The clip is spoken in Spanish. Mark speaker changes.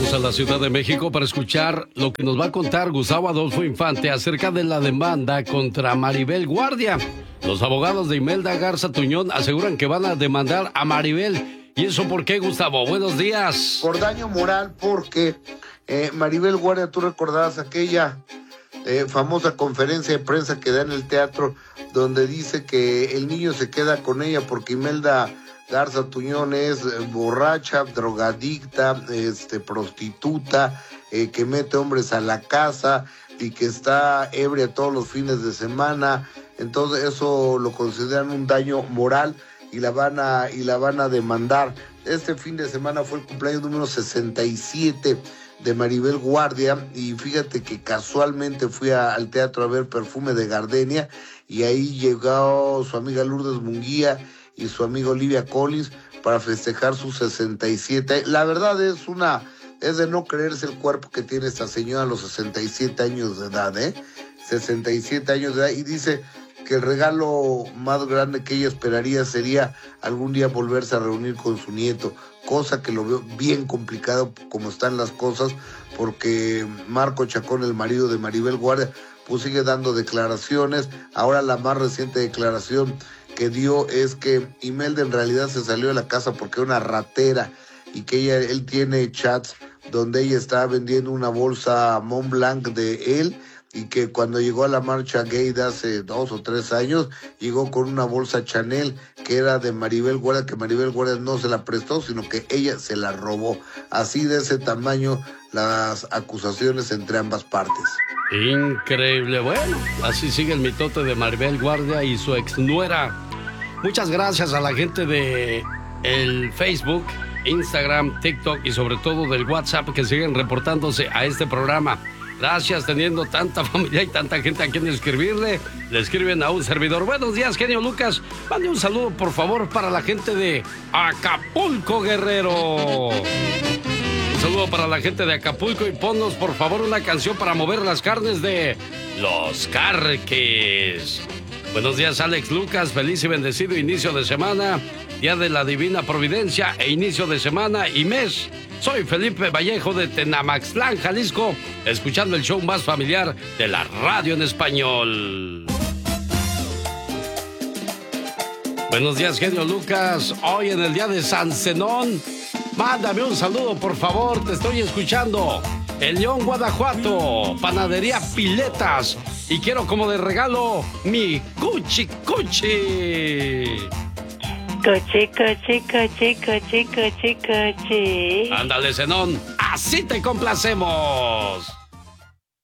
Speaker 1: Vamos a la Ciudad de México para escuchar lo que nos va a contar Gustavo Adolfo Infante acerca de la demanda contra Maribel Guardia. Los abogados de Imelda Garza Tuñón aseguran que van a demandar a Maribel. ¿Y eso por qué, Gustavo? Buenos días.
Speaker 2: Por daño moral, porque Maribel Guardia, tú recordarás aquella famosa conferencia de prensa que da en el teatro, donde dice que el niño se queda con ella porque Imelda Garza Tuñón es borracha, drogadicta, prostituta, que mete hombres a la casa y que está ebria todos los fines de semana. Entonces eso lo consideran un daño moral y la van a demandar. Este fin de semana fue el cumpleaños número 67 de Maribel Guardia, y fíjate que casualmente fui al teatro a ver Perfume de Gardenia, y ahí llegó su amiga Lourdes Munguía y su amiga Olivia Collins para festejar sus 67. La verdad es de no creerse el cuerpo que tiene esta señora a los 67 años de edad, 67 años de edad, y dice que el regalo más grande que ella esperaría sería algún día volverse a reunir con su nieto, cosa que lo veo bien complicado como están las cosas, porque Marco Chacón, el marido de Maribel Guardia, pues sigue dando declaraciones. Ahora la más reciente declaración que dio es que Imelda en realidad se salió de la casa porque era una ratera, y que él tiene chats donde ella estaba vendiendo una bolsa Montblanc de él, y que cuando llegó a la marcha gay de hace 2 o 3 años, llegó con una bolsa Chanel que era de Maribel Guardia, que Maribel Guardia no se la prestó, sino que ella se la robó. Así de ese tamaño las acusaciones entre ambas partes.
Speaker 1: Increíble. Bueno, así sigue el mitote de Maribel Guardia y su exnuera. Muchas gracias a la gente de el Facebook, Instagram, TikTok y sobre todo del WhatsApp que siguen reportándose a este programa. Gracias, teniendo tanta familia y tanta gente a quien escribirle. Le escriben a un servidor. Buenos días, genio Lucas. Mande un saludo, por favor, para la gente de Acapulco, Guerrero. Un saludo para la gente de Acapulco y ponnos, por favor, una canción para mover las carnes de Los Carques. Buenos días, Alex Lucas. Feliz y bendecido inicio de semana. Día de la Divina Providencia e inicio de semana y mes. Soy Felipe Vallejo de Tenamaxtlán, Jalisco, escuchando el show más familiar de la radio en español. Buenos días, genio Lucas. Hoy en el día de San Zenón, mándame un saludo, por favor, te estoy escuchando. En León, Guanajuato, Panadería Piletas. Y quiero como de regalo mi Cuchi Cuchi.
Speaker 3: Coche, coche, coche, coche, coche, coche.
Speaker 1: Ándale, Zenón, así te complacemos.